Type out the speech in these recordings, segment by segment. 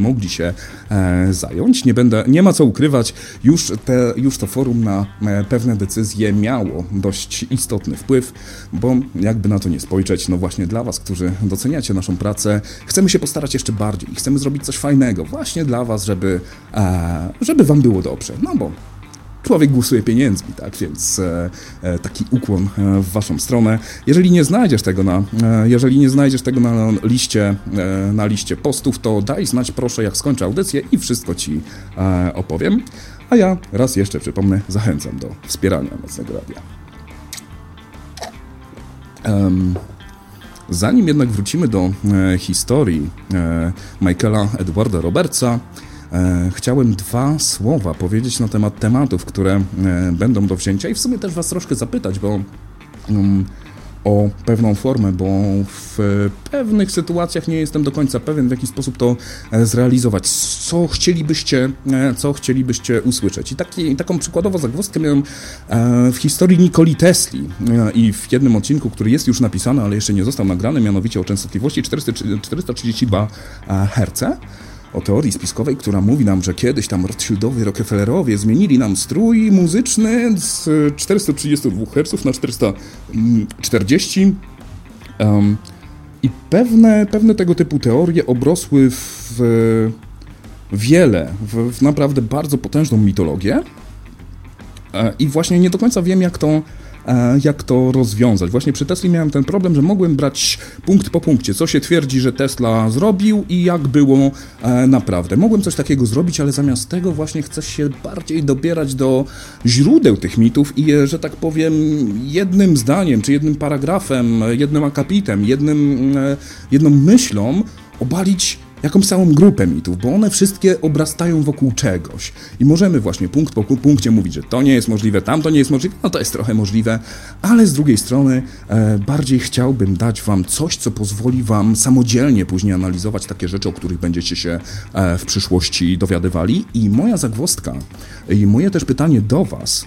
mogli się zająć. Nie ma co ukrywać, już to forum na pewne decyzje miało dość istotny wpływ, bo jakby na to nie spojrzeć, no właśnie dla was, którzy doceniacie naszą pracę, chcemy się postarać jeszcze bardziej i chcemy zrobić coś fajnego właśnie dla was, żeby wam było dobrze, no bo człowiek głosuje pieniędzmi, tak, więc taki ukłon w waszą stronę. Jeżeli nie znajdziesz tego na liście postów, to daj znać proszę, jak skończę audycję i wszystko ci opowiem. A ja raz jeszcze przypomnę, zachęcam do wspierania Nocnego Radia. Zanim jednak wrócimy do historii Michaela Edwarda Robertsa, chciałem 2 słowa powiedzieć na temat tematów, które będą do wzięcia i w sumie też was troszkę zapytać, o pewną formę, bo w pewnych sytuacjach nie jestem do końca pewien, w jaki sposób to zrealizować, co chcielibyście usłyszeć. I taką przykładową zagwozdkę miałem w historii Nikoli Tesli i w jednym odcinku, który jest już napisany, ale jeszcze nie został nagrany, mianowicie o częstotliwości 432 Hz, o teorii spiskowej, która mówi nam, że kiedyś tam Rothschildowie, Rockefellerowie zmienili nam strój muzyczny z 432 Hz na 440 i pewne tego typu teorie obrosły w naprawdę bardzo potężną mitologię i właśnie nie do końca wiem, jak to rozwiązać. Właśnie przy Tesli miałem ten problem, że mogłem brać punkt po punkcie, co się twierdzi, że Tesla zrobił i jak było naprawdę. Mogłem coś takiego zrobić, ale zamiast tego właśnie chcę się bardziej dobierać do źródeł tych mitów i je, że tak powiem, jednym zdaniem, czy jednym paragrafem, jednym akapitem, jedną myślą obalić jakąś całą grupę mitów, bo one wszystkie obrastają wokół czegoś. I możemy właśnie punkt po punkcie mówić, że to nie jest możliwe, tamto nie jest możliwe, no to jest trochę możliwe, ale z drugiej strony bardziej chciałbym dać wam coś, co pozwoli wam samodzielnie później analizować takie rzeczy, o których będziecie się w przyszłości dowiadywali. I moja zagwozdka, i moje też pytanie do was,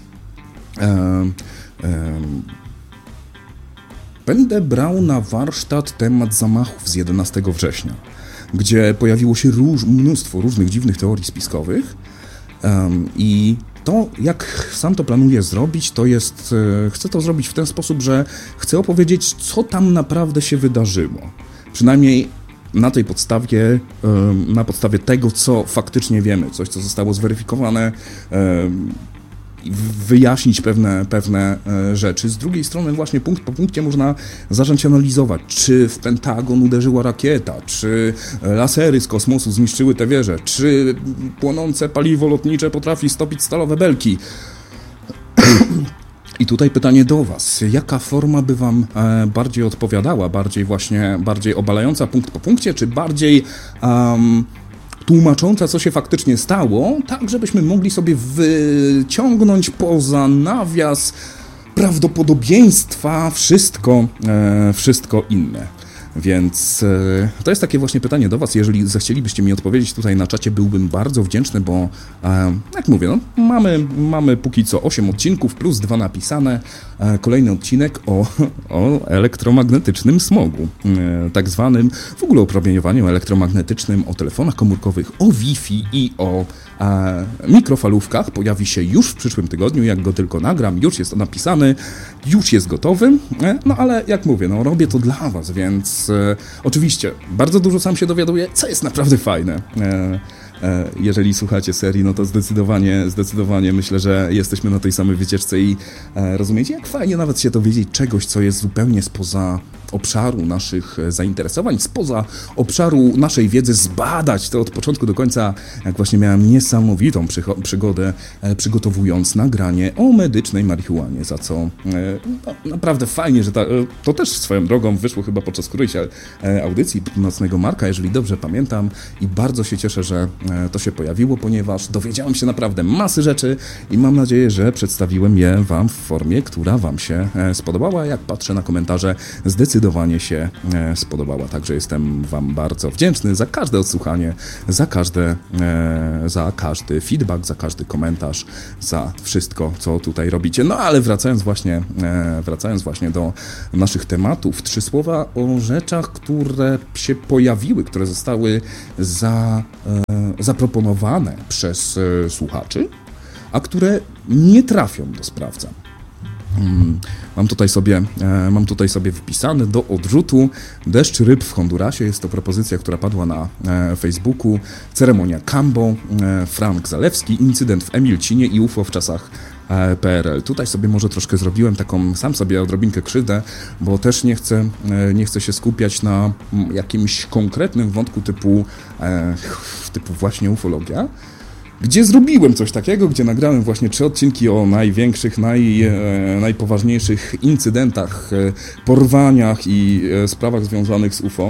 będę brał na warsztat temat zamachów z 11 września. Gdzie pojawiło się mnóstwo różnych dziwnych teorii spiskowych i to, jak sam to planuję zrobić, to jest, chcę to zrobić w ten sposób, że chcę opowiedzieć, co tam naprawdę się wydarzyło. Przynajmniej na tej podstawie, na podstawie tego, co faktycznie wiemy, coś, co zostało zweryfikowane, wyjaśnić pewne rzeczy. Z drugiej strony właśnie punkt po punkcie można zacząć analizować, czy w Pentagon uderzyła rakieta, czy lasery z kosmosu zniszczyły te wieże, czy płonące paliwo lotnicze potrafi stopić stalowe belki. I tutaj pytanie do was, jaka forma by wam bardziej odpowiadała, bardziej obalająca punkt po punkcie, czy bardziej tłumacząca, co się faktycznie stało, tak żebyśmy mogli sobie wyciągnąć poza nawias prawdopodobieństwa wszystko inne. Więc to jest takie właśnie pytanie do was. Jeżeli zechcielibyście mi odpowiedzieć tutaj na czacie, byłbym bardzo wdzięczny, bo jak mówię, no, mamy póki co 8 odcinków plus 2 napisane. Kolejny odcinek o elektromagnetycznym smogu, tak zwanym, w ogóle o promieniowaniu elektromagnetycznym, o telefonach komórkowych, o Wi-Fi i o mikrofalówkach. Pojawi się już w przyszłym tygodniu, jak go tylko nagram, już jest napisany, już jest gotowy, no ale jak mówię, no robię to dla was, więc oczywiście bardzo dużo sam się dowiaduję, co jest naprawdę fajne. Jeżeli słuchacie serii, no to zdecydowanie myślę, że jesteśmy na tej samej wycieczce i rozumiecie, jak fajnie nawet się dowiedzieć czegoś, co jest zupełnie spoza obszaru naszych zainteresowań, spoza obszaru naszej wiedzy, zbadać to od początku do końca, jak właśnie miałem niesamowitą przygodę, przygotowując nagranie o medycznej marihuanie, za co naprawdę fajnie, że to też swoją drogą wyszło chyba podczas którejś audycji Nocnego Marka, jeżeli dobrze pamiętam, i bardzo się cieszę, że to się pojawiło, ponieważ dowiedziałem się naprawdę masy rzeczy i mam nadzieję, że przedstawiłem je Wam w formie, która Wam się spodobała. Jak patrzę na komentarze, zdecydowanie się spodobała. Także jestem Wam bardzo wdzięczny za każde odsłuchanie, za każdy feedback, za każdy komentarz, za wszystko, co tutaj robicie. No ale wracając właśnie do naszych tematów, 3 słowa o rzeczach, które się pojawiły, które zostały zaproponowane przez słuchaczy, a które nie trafią do sprawdza. Mam tutaj sobie wpisane do odrzutu Deszcz ryb w Hondurasie. Jest to propozycja, która padła na Facebooku. Ceremonia Cambo, Frank Zalewski, incydent w Emilcinie i UFO w czasach PRL. Tutaj sobie może troszkę zrobiłem sam sobie odrobinkę krzywdę, bo też nie chcę się skupiać na jakimś konkretnym wątku typu właśnie ufologia, gdzie zrobiłem coś takiego, gdzie nagrałem właśnie 3 odcinki o największych, najpoważniejszych incydentach, porwaniach i sprawach związanych z UFO.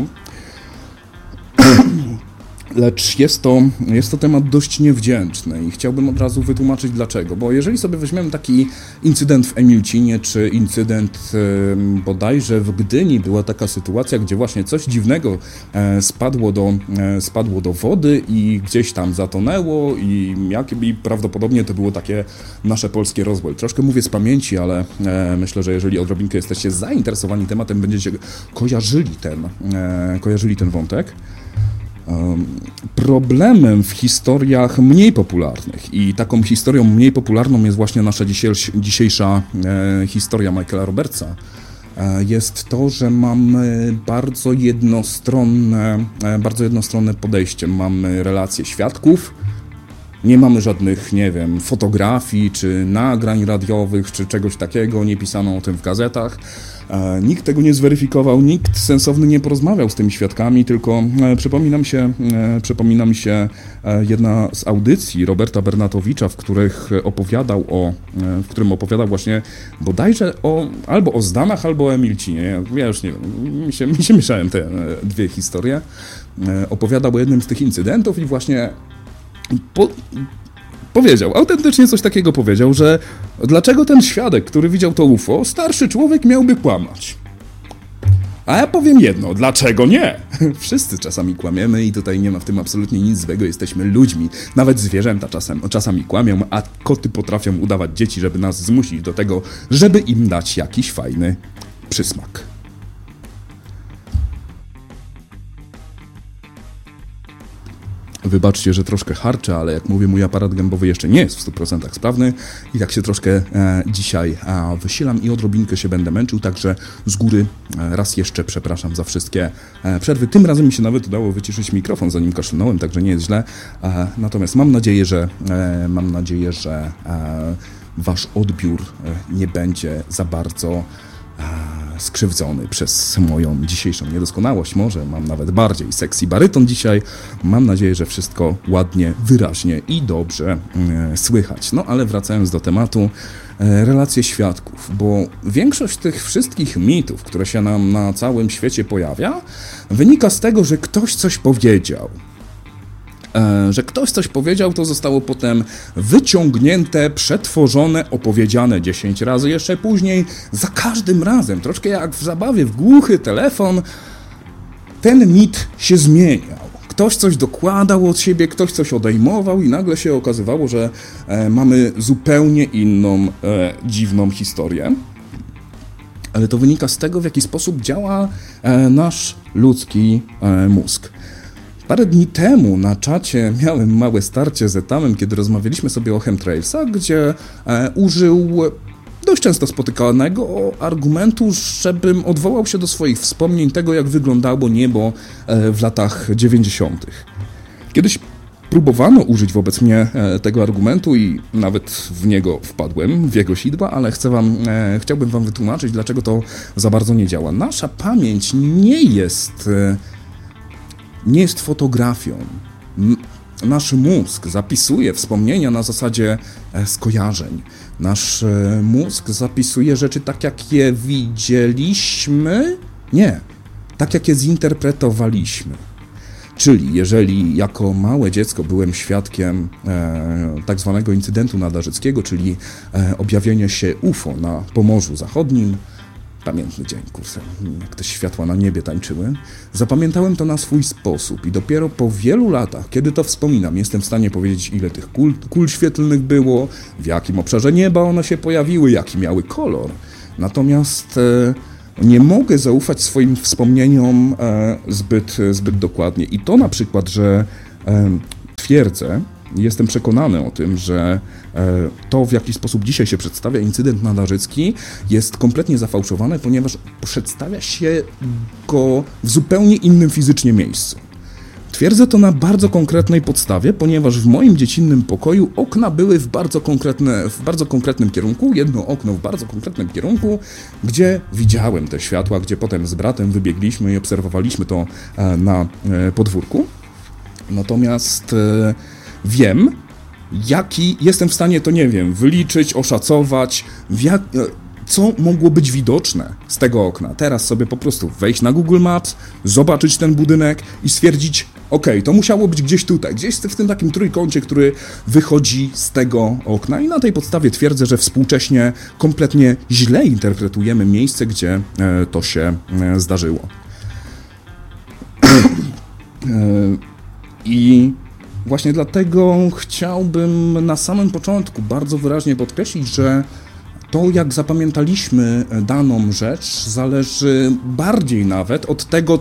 Lecz jest to temat dość niewdzięczny i chciałbym od razu wytłumaczyć dlaczego. Bo jeżeli sobie weźmiemy taki incydent w Emilcinie, czy incydent bodajże w Gdyni, była taka sytuacja, gdzie właśnie coś dziwnego spadło do wody i gdzieś tam zatonęło i prawdopodobnie to było takie nasze polskie Roswell. Troszkę mówię z pamięci, ale myślę, że jeżeli odrobinkę jesteście zainteresowani tematem, będziecie kojarzyli ten wątek. Problemem w historiach mniej popularnych i taką historią mniej popularną jest właśnie nasza dzisiejsza historia Michaela Robertsa, jest to, że mamy bardzo jednostronne podejście. Mamy relacje świadków, nie mamy żadnych, fotografii, czy nagrań radiowych, czy czegoś takiego, nie pisano o tym w gazetach. Nikt tego nie zweryfikował, nikt sensowny nie porozmawiał z tymi świadkami, tylko przypomina mi się jedna z audycji Roberta Bernatowicza, w którym opowiadał właśnie bodajże albo o Zdanach, albo o Emilcinie. Ja już nie wiem, mi się mieszałem te dwie historie. Opowiadał o jednym z tych incydentów i właśnie autentycznie coś takiego powiedział, że dlaczego ten świadek, który widział to UFO, starszy człowiek miałby kłamać? A ja powiem jedno, dlaczego nie? Wszyscy czasami kłamiemy i tutaj nie ma w tym absolutnie nic złego, jesteśmy ludźmi. Nawet zwierzęta czasami kłamią, a koty potrafią udawać dzieci, żeby nas zmusić do tego, żeby im dać jakiś fajny przysmak. Wybaczcie, że troszkę harczę, ale jak mówię, mój aparat gębowy jeszcze nie jest w 100% sprawny i tak się troszkę dzisiaj wysilam i odrobinkę się będę męczył, także z góry raz jeszcze przepraszam za wszystkie przerwy. Tym razem mi się nawet udało wyciszyć mikrofon, zanim kaszlnąłem, także nie jest źle. Natomiast mam nadzieję, że wasz odbiór nie będzie za bardzo skrzywdzony przez moją dzisiejszą niedoskonałość. Może mam nawet bardziej sexy baryton dzisiaj. Mam nadzieję, że wszystko ładnie, wyraźnie i dobrze słychać. No ale wracając do tematu, relacje świadków, bo większość tych wszystkich mitów, które się nam na całym świecie pojawia, wynika z tego, że ktoś coś powiedział. To zostało potem wyciągnięte, przetworzone, opowiedziane 10 razy jeszcze później. Za każdym razem, troszkę jak w zabawie w głuchy telefon, ten mit się zmieniał. Ktoś coś dokładał od siebie, ktoś coś odejmował i nagle się okazywało, że mamy zupełnie inną, dziwną historię. Ale to wynika z tego, w jaki sposób działa nasz ludzki mózg. Parę dni temu na czacie miałem małe starcie z Etamem, kiedy rozmawialiśmy sobie o chemtrailsach, gdzie użył dość często spotykanego argumentu, żebym odwołał się do swoich wspomnień tego, jak wyglądało niebo w latach 90. Kiedyś próbowano użyć wobec mnie tego argumentu i nawet w niego wpadłem, w jego sidła, ale chciałbym wam wytłumaczyć, dlaczego to za bardzo nie działa. Nasza pamięć nie jest fotografią. Nasz mózg zapisuje wspomnienia na zasadzie skojarzeń. Nasz mózg zapisuje rzeczy tak, jak je widzieliśmy. Nie, tak jak je zinterpretowaliśmy. Czyli jeżeli jako małe dziecko byłem świadkiem tak zwanego incydentu nadarzyckiego, czyli objawienia się UFO na Pomorzu Zachodnim, pamiętny dzień, kurczę, jak te światła na niebie tańczyły, zapamiętałem to na swój sposób i dopiero po wielu latach, kiedy to wspominam, jestem w stanie powiedzieć, ile tych kul świetlnych było, w jakim obszarze nieba one się pojawiły, jaki miały kolor. Natomiast nie mogę zaufać swoim wspomnieniom zbyt dokładnie. I to na przykład, że twierdzę, jestem przekonany o tym, że to, w jaki sposób dzisiaj się przedstawia incydent nadarzycki, jest kompletnie zafałszowane, ponieważ przedstawia się go w zupełnie innym fizycznie miejscu. Twierdzę to na bardzo konkretnej podstawie, ponieważ w moim dziecinnym pokoju okna były w bardzo konkretnym kierunku, jedno okno w bardzo konkretnym kierunku, gdzie widziałem te światła, gdzie potem z bratem wybiegliśmy i obserwowaliśmy to na podwórku. Natomiast wiem, jestem w stanie to, nie wiem, wyliczyć, oszacować, co mogło być widoczne z tego okna. Teraz sobie po prostu wejść na Google Maps, zobaczyć ten budynek i stwierdzić, to musiało być gdzieś tutaj, gdzieś w tym takim trójkącie, który wychodzi z tego okna i na tej podstawie twierdzę, że współcześnie kompletnie źle interpretujemy miejsce, gdzie to się zdarzyło. I właśnie dlatego chciałbym na samym początku bardzo wyraźnie podkreślić, że to, jak zapamiętaliśmy daną rzecz, zależy bardziej nawet od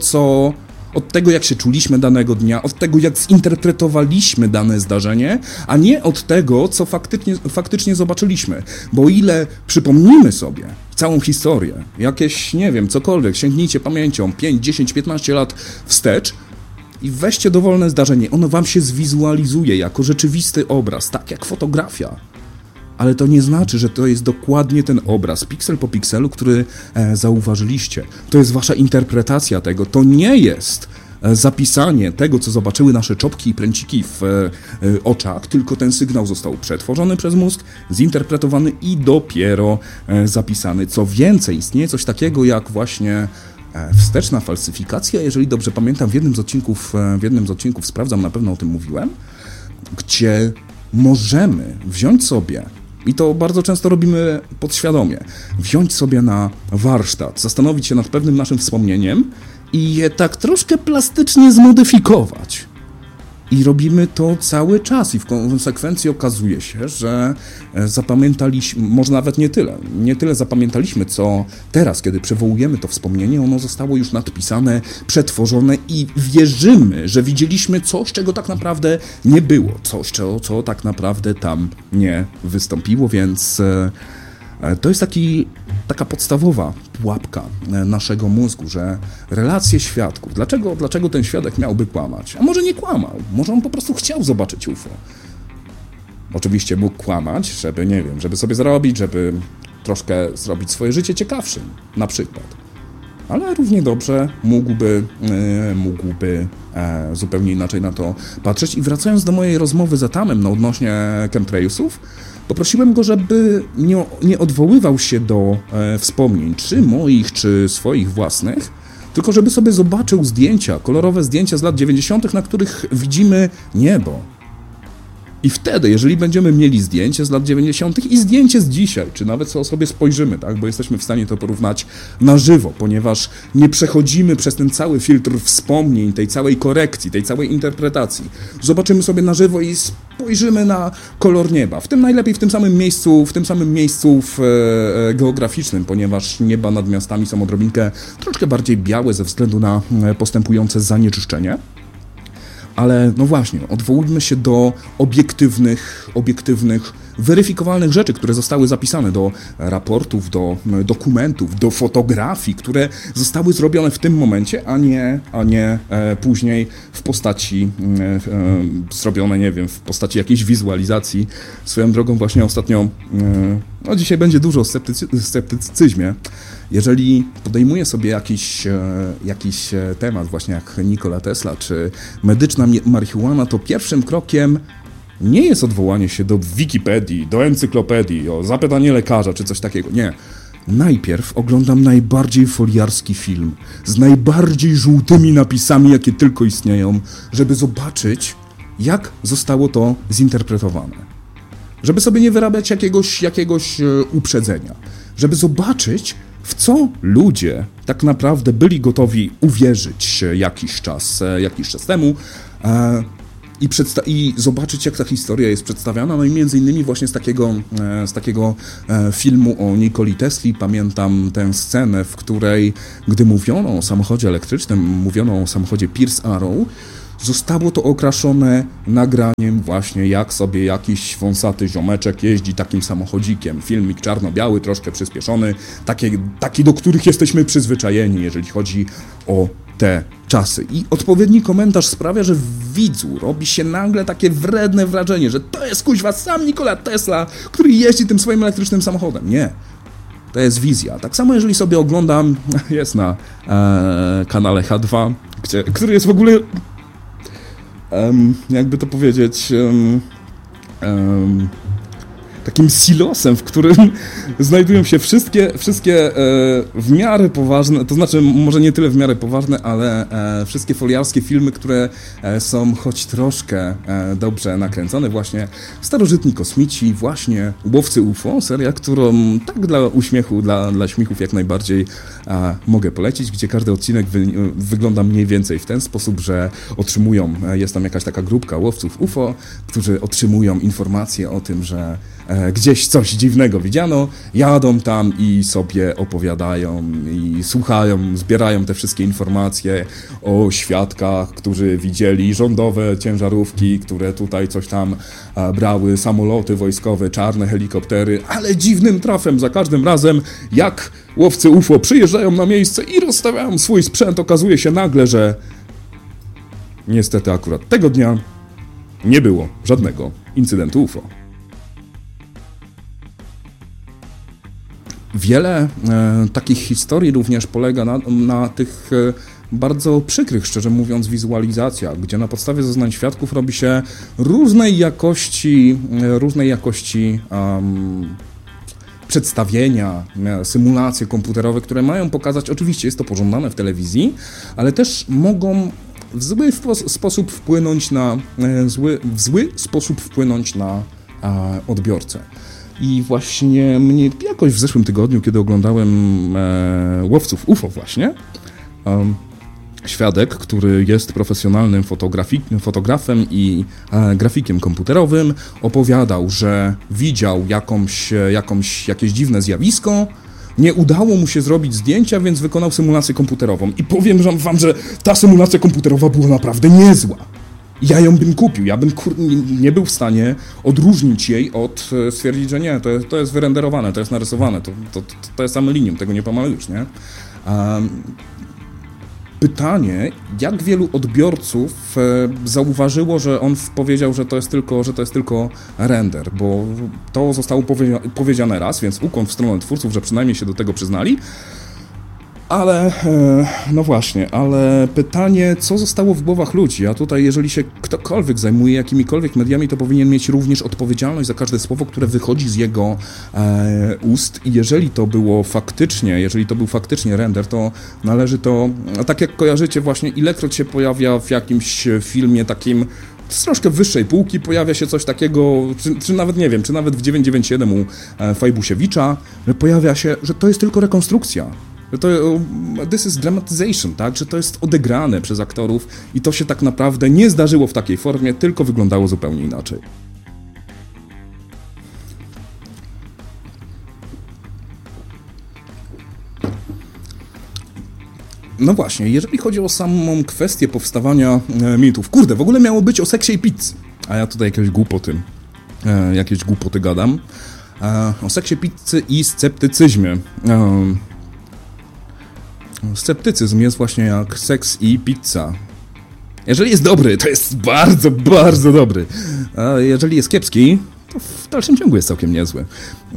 tego, jak się czuliśmy danego dnia, od tego, jak zinterpretowaliśmy dane zdarzenie, a nie od tego, co faktycznie zobaczyliśmy. Bo o ile przypomnimy sobie całą historię, jakieś, nie wiem, cokolwiek, sięgnijcie pamięcią 5, 10, 15 lat wstecz, i weźcie dowolne zdarzenie, ono wam się zwizualizuje jako rzeczywisty obraz, tak jak fotografia. Ale to nie znaczy, że to jest dokładnie ten obraz, piksel po pikselu, który zauważyliście. To jest wasza interpretacja tego, to nie jest zapisanie tego, co zobaczyły nasze czopki i pręciki w oczach, tylko ten sygnał został przetworzony przez mózg, zinterpretowany i dopiero zapisany. Co więcej, istnieje coś takiego jak właśnie wsteczna falsyfikacja, jeżeli dobrze pamiętam, w jednym z odcinków sprawdzam, na pewno o tym mówiłem, gdzie możemy wziąć sobie, i to bardzo często robimy podświadomie, wziąć sobie na warsztat, zastanowić się nad pewnym naszym wspomnieniem i je tak troszkę plastycznie zmodyfikować. I robimy to cały czas i w konsekwencji okazuje się, że zapamiętaliśmy, może nawet nie tyle zapamiętaliśmy, co teraz, kiedy przywołujemy to wspomnienie, ono zostało już nadpisane, przetworzone i wierzymy, że widzieliśmy coś, czego tak naprawdę nie było, coś, co tak naprawdę tam nie wystąpiło, więc to jest taka podstawowa pułapka naszego mózgu, że relacje świadków, dlaczego ten świadek miałby kłamać? A może nie kłamał, może on po prostu chciał zobaczyć UFO. Oczywiście mógł kłamać, żeby, nie wiem, żeby sobie zarobić, żeby troszkę zrobić swoje życie ciekawszym, na przykład. Ale równie dobrze mógłby zupełnie inaczej na to patrzeć. I wracając do mojej rozmowy z Atamem odnośnie chemtrailsów, poprosiłem go, żeby nie odwoływał się do wspomnień, czy moich, czy swoich własnych, tylko żeby sobie zobaczył zdjęcia, kolorowe zdjęcia z lat 90., na których widzimy niebo. I wtedy, jeżeli będziemy mieli zdjęcie z lat 90. i zdjęcie z dzisiaj, czy nawet sobie spojrzymy, tak, bo jesteśmy w stanie to porównać na żywo, ponieważ nie przechodzimy przez ten cały filtr wspomnień, tej całej korekcji, tej całej interpretacji. Zobaczymy sobie na żywo i spojrzymy na kolor nieba. Najlepiej w tym samym miejscu geograficznym, ponieważ nieba nad miastami są odrobinkę troszkę bardziej białe ze względu na postępujące zanieczyszczenie. Ale no właśnie, odwołujmy się do obiektywnych, weryfikowalnych rzeczy, które zostały zapisane, do raportów, do dokumentów, do fotografii, które zostały zrobione w tym momencie, a nie później w postaci zrobione, nie wiem, w postaci jakiejś wizualizacji. Swoją drogą właśnie ostatnio, dzisiaj będzie dużo o sceptycyzmie. Jeżeli podejmuje sobie jakiś temat, właśnie jak Nikola Tesla, czy medyczna marihuana, to pierwszym krokiem nie jest odwołanie się do Wikipedii, do encyklopedii, o zapytanie lekarza, czy coś takiego. Nie. najpierw oglądam najbardziej foliarski film z najbardziej żółtymi napisami, jakie tylko istnieją, żeby zobaczyć, jak zostało to zinterpretowane. Żeby sobie nie wyrabiać jakiegoś uprzedzenia. Żeby zobaczyć, w co ludzie tak naprawdę byli gotowi uwierzyć jakiś czas temu i zobaczyć, jak ta historia jest przedstawiana. No i między innymi właśnie z takiego filmu o Nikoli Tesli pamiętam tę scenę, w której, gdy mówiono o samochodzie elektrycznym, mówiono o samochodzie Pierce Arrow, zostało to okraszone nagraniem właśnie, jak sobie jakiś wąsaty ziomeczek jeździ takim samochodzikiem. Filmik czarno-biały, troszkę przyspieszony, taki, do których jesteśmy przyzwyczajeni, jeżeli chodzi o te czasy. I odpowiedni komentarz sprawia, że w widzu robi się nagle takie wredne wrażenie, że to jest kuźwa sam Nikola Tesla, który jeździ tym swoim elektrycznym samochodem. Nie. To jest wizja. Tak samo jeżeli sobie oglądam, jest na kanale H2, który jest w ogóle jakby to powiedzieć, takim silosem, w którym znajdują się wszystkie w miarę poważne, to znaczy może nie tyle w miarę poważne, ale wszystkie foliarskie filmy, które są choć troszkę dobrze nakręcone, właśnie Starożytni kosmici, właśnie Łowcy UFO, seria, którą tak dla uśmiechu, dla śmiechów jak najbardziej mogę polecić, gdzie każdy odcinek wygląda mniej więcej w ten sposób, że jest tam jakaś taka grupka łowców UFO, którzy otrzymują informacje o tym, że gdzieś coś dziwnego widziano, jadą tam i sobie opowiadają i słuchają, zbierają te wszystkie informacje o świadkach, którzy widzieli rządowe ciężarówki, które tutaj coś tam brały, samoloty wojskowe, czarne helikoptery, ale dziwnym trafem za każdym razem, jak łowcy UFO przyjeżdżają na miejsce i rozstawiają swój sprzęt, okazuje się nagle, że niestety akurat tego dnia nie było żadnego incydentu UFO. Wiele takich historii również polega na tych bardzo przykrych, szczerze mówiąc, wizualizacjach, gdzie na podstawie zeznań świadków robi się różnej jakości przedstawienia, symulacje komputerowe, które mają pokazać, oczywiście jest to pożądane w telewizji, ale też mogą w zły sposób wpłynąć na odbiorcę. I właśnie mnie jakoś w zeszłym tygodniu, kiedy oglądałem Łowców UFO właśnie, świadek, który jest profesjonalnym fotografem i grafikiem komputerowym, opowiadał, że widział jakieś dziwne zjawisko, nie udało mu się zrobić zdjęcia, więc wykonał symulację komputerową. I powiem wam, że ta symulacja komputerowa była naprawdę niezła. Ja ją bym kupił, ja bym nie był w stanie odróżnić jej stwierdzić, że nie, to jest wyrenderowane, to jest narysowane, to jest amylinium, tego nie pomalujesz, nie? Pytanie, jak wielu odbiorców zauważyło, że on powiedział, że to jest tylko render, bo to zostało powiedziane raz, więc ukłon w stronę twórców, że przynajmniej się do tego przyznali. Ale, no właśnie, ale pytanie, co zostało w głowach ludzi? A tutaj, jeżeli się ktokolwiek zajmuje jakimikolwiek mediami, to powinien mieć również odpowiedzialność za każde słowo, które wychodzi z jego ust. I jeżeli to był faktycznie render, to należy to, tak jak kojarzycie właśnie, ilekroć się pojawia w jakimś filmie takim z troszkę wyższej półki, pojawia się coś takiego, czy nawet nie wiem, czy nawet w 997 u Fajbusiewicza, że pojawia się, że to jest tylko rekonstrukcja. This is dramatization, tak? Że to jest odegrane przez aktorów i to się tak naprawdę nie zdarzyło w takiej formie, tylko wyglądało zupełnie inaczej. No właśnie, jeżeli chodzi o samą kwestię powstawania mitów, w ogóle miało być o seksie i pizzy, a ja tutaj jakieś głupoty gadam, o seksie, pizzy i sceptycyzmie. Sceptycyzm jest właśnie jak seks i pizza. Jeżeli jest dobry, to jest bardzo, bardzo dobry. A jeżeli jest kiepski, to w dalszym ciągu jest całkiem niezły.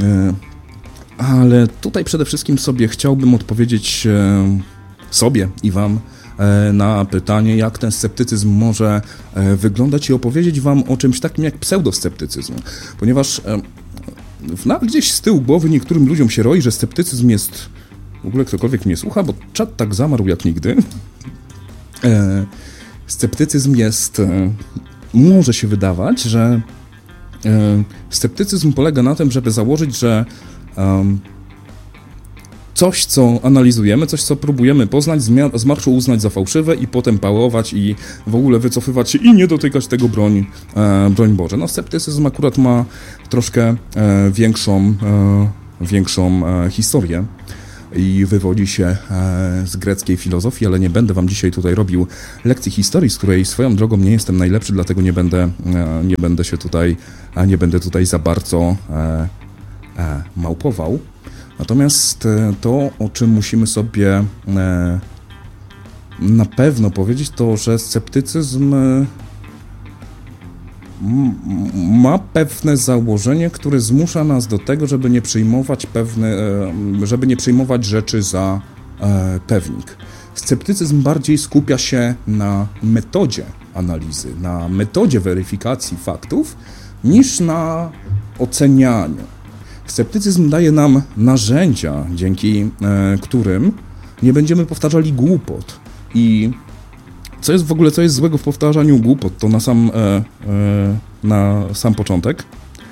Ale tutaj przede wszystkim sobie chciałbym odpowiedzieć sobie i wam na pytanie, jak ten sceptycyzm może wyglądać i opowiedzieć wam o czymś takim jak pseudosceptycyzm. Ponieważ gdzieś z tyłu głowy niektórym ludziom się roi, że sceptycyzm jest... W ogóle ktokolwiek mnie słucha, bo czat tak zamarł jak nigdy. Sceptycyzm jest... Może się wydawać, że sceptycyzm polega na tym, żeby założyć, że coś, co analizujemy, coś, co próbujemy poznać, z marszu uznać za fałszywe i potem pałować i w ogóle wycofywać się i nie dotykać tego, broń Boże. No, sceptycyzm akurat ma troszkę większą historię i wywodzi się z greckiej filozofii, ale nie będę wam dzisiaj tutaj robił lekcji historii, z której swoją drogą nie jestem najlepszy, dlatego nie będę tutaj za bardzo małpował. Natomiast to, o czym musimy sobie na pewno powiedzieć, to, że sceptycyzm ma pewne założenie, które zmusza nas do tego, żeby nie przyjmować rzeczy za pewnik. Sceptycyzm bardziej skupia się na metodzie analizy, na metodzie weryfikacji faktów, niż na ocenianiu. Sceptycyzm daje nam narzędzia, dzięki którym nie będziemy powtarzali głupot. I co jest złego w powtarzaniu głupot, to na sam początek.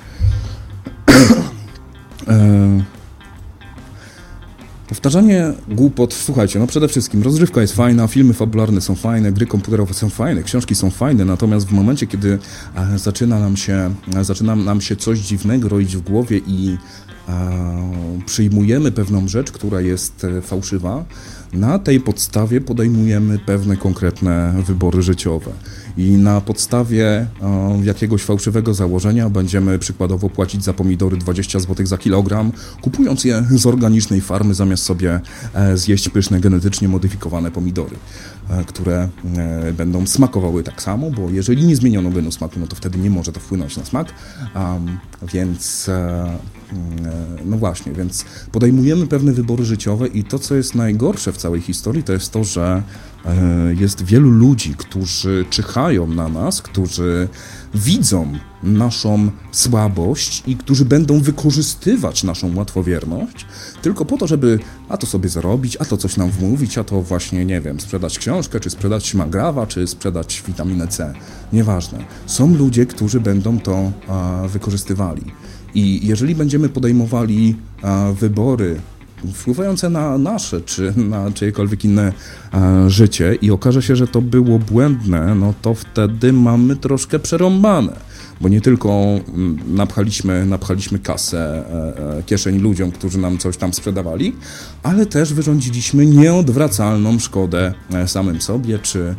Powtarzanie głupot, słuchajcie, no przede wszystkim rozrywka jest fajna, filmy fabularne są fajne, gry komputerowe są fajne, książki są fajne, natomiast w momencie, kiedy zaczyna nam się coś dziwnego roić w głowie i przyjmujemy pewną rzecz, która jest fałszywa, na tej podstawie podejmujemy pewne konkretne wybory życiowe. I na podstawie jakiegoś fałszywego założenia będziemy przykładowo płacić za pomidory 20 zł za kilogram, kupując je z organicznej farmy, zamiast sobie zjeść pyszne, genetycznie modyfikowane pomidory, które będą smakowały tak samo, bo jeżeli nie zmieniono genu smaku, no to wtedy nie może to wpłynąć na smak, więc no właśnie, więc podejmujemy pewne wybory życiowe i to, co jest najgorsze w całej historii, to jest to, że jest wielu ludzi, którzy czyhają na nas, którzy widzą naszą słabość i którzy będą wykorzystywać naszą łatwowierność tylko po to, żeby a to sobie zarobić, a to coś nam wmówić, a to właśnie, nie wiem, sprzedać książkę, czy sprzedać magrawa, czy sprzedać witaminę C. Nieważne. Są ludzie, którzy będą to wykorzystywali. I jeżeli będziemy podejmowali wybory wpływające na nasze, czy na czyjekolwiek inne życie i okaże się, że to było błędne, no to wtedy mamy troszkę przerąbane, bo nie tylko napchaliśmy kasę, kieszeń ludziom, którzy nam coś tam sprzedawali, ale też wyrządziliśmy nieodwracalną szkodę samym sobie, czy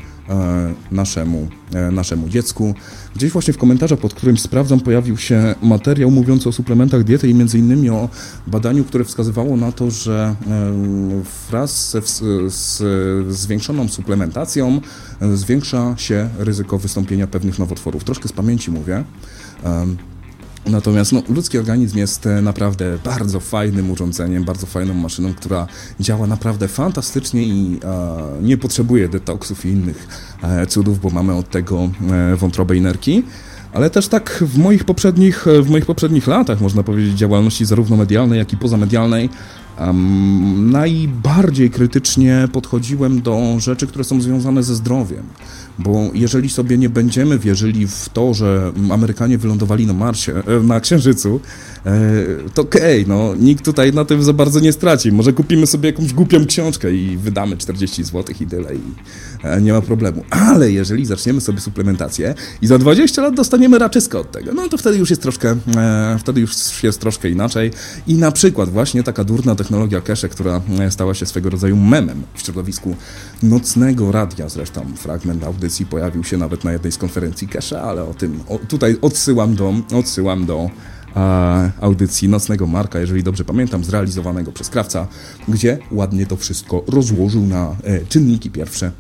naszemu dziecku. Gdzieś właśnie w komentarzach, pod którymś sprawdzam, pojawił się materiał mówiący o suplementach diety i między innymi o badaniu, które wskazywało na to, że wraz z zwiększoną suplementacją zwiększa się ryzyko wystąpienia pewnych nowotworów. Troszkę z pamięci mówię. Natomiast ludzki organizm jest naprawdę bardzo fajnym urządzeniem, bardzo fajną maszyną, która działa naprawdę fantastycznie i nie potrzebuje detoksów i innych cudów, bo mamy od tego wątrobę i nerki. Ale też tak w moich poprzednich latach, można powiedzieć, działalności zarówno medialnej, jak i pozamedialnej, najbardziej krytycznie podchodziłem do rzeczy, które są związane ze zdrowiem. Bo jeżeli sobie nie będziemy wierzyli w to, że Amerykanie wylądowali na Marsie, na Księżycu, to okej, nikt tutaj na tym za bardzo nie straci. Może kupimy sobie jakąś głupią książkę i wydamy 40 zł i tyle i nie ma problemu. Ale jeżeli zaczniemy sobie suplementację i za 20 lat dostaniemy raczyska od tego, no to wtedy już jest troszkę inaczej. I na przykład właśnie taka durna technologia Keshe, która stała się swego rodzaju memem w środowisku nocnego radia, zresztą fragment audycji pojawił się nawet na jednej z konferencji Keshe, ale tutaj odsyłam do audycji Nocnego Marka, jeżeli dobrze pamiętam, zrealizowanego przez Krawca, gdzie ładnie to wszystko rozłożył na czynniki pierwsze.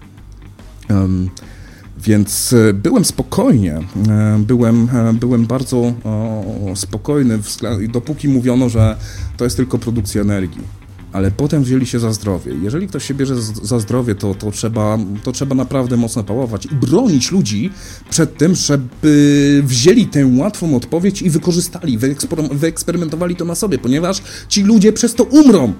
Więc byłem spokojnie, byłem bardzo spokojny, dopóki mówiono, że to jest tylko produkcja energii. ale potem wzięli się za zdrowie. Jeżeli ktoś się bierze za zdrowie, to trzeba naprawdę mocno pałować i bronić ludzi przed tym, żeby wzięli tę łatwą odpowiedź i wykorzystali, wyeksperymentowali to na sobie, ponieważ ci ludzie przez to umrą.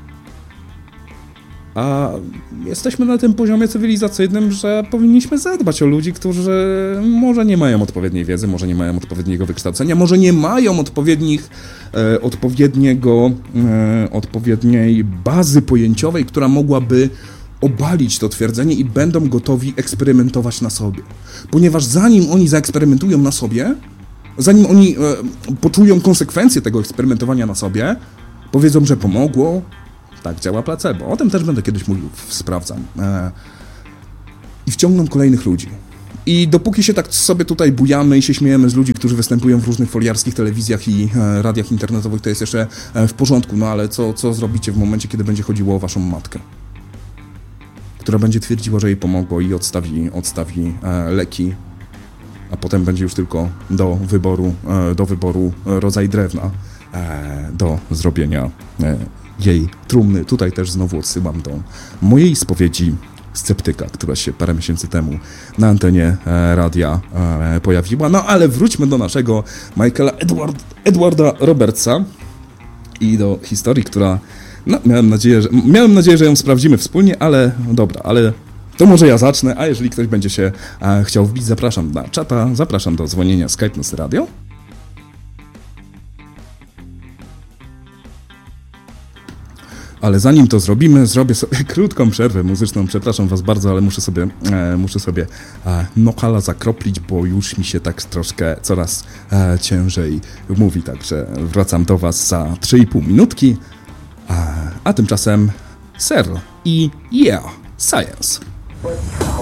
A jesteśmy na tym poziomie cywilizacyjnym, że powinniśmy zadbać o ludzi, którzy może nie mają odpowiedniej wiedzy, może nie mają odpowiedniego wykształcenia, może nie mają odpowiedniej bazy pojęciowej, która mogłaby obalić to twierdzenie i będą gotowi eksperymentować na sobie. Ponieważ zanim oni zaeksperymentują na sobie, zanim oni poczują konsekwencje tego eksperymentowania na sobie, powiedzą, że pomogło. Tak działa placebo. O tym też będę kiedyś mówił, sprawdzam. I wciągną kolejnych ludzi. I dopóki się tak sobie tutaj bujamy i się śmiejemy z ludzi, którzy występują w różnych foliarskich telewizjach i radiach internetowych, to jest jeszcze w porządku. No ale co zrobicie w momencie, kiedy będzie chodziło o waszą matkę? Która będzie twierdziła, że jej pomogło i odstawi leki, a potem będzie już tylko do wyboru rodzaj drewna do zrobienia jej trumny. Tutaj też znowu odsyłam do mojej spowiedzi sceptyka, która się parę miesięcy temu na antenie radia pojawiła. No ale wróćmy do naszego Michaela Edwarda Robertsa i do historii, która... No, miałem nadzieję, że ją sprawdzimy wspólnie, ale dobra, ale to może ja zacznę, a jeżeli ktoś będzie się chciał wbić, zapraszam na czata, zapraszam do dzwonienia Skype Nocny Radio. Ale zanim to zrobimy, zrobię sobie krótką przerwę muzyczną. Przepraszam was bardzo, ale muszę sobie nokala zakroplić, bo już mi się tak troszkę coraz ciężej mówi. Także wracam do was za 3,5 minutki. A tymczasem Ser i Yeah, Science.